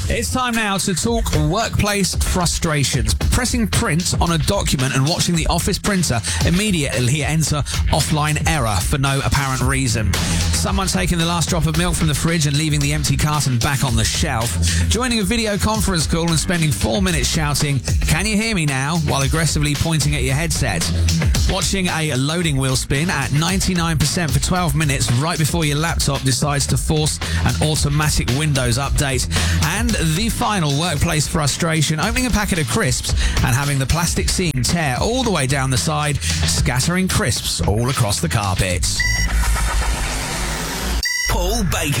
It's time now to talk workplace frustrations. Pressing print on a document and watching the office printer immediately enter offline error for no apparent reason. Someone taking the last drop of milk from the fridge and leaving the empty carton back on the shelf. Joining a video conference call and spending 4 minutes shouting, "Can you hear me now?" while aggressively pointing at your headset. Watching a loading wheel spin at 99% for 12 minutes right before your laptop decides to force an automatic Windows update. And the final workplace frustration, opening a packet of crisps and having the plastic seam tear all the way down the side, scattering crisps all across the carpet. Paul Baker.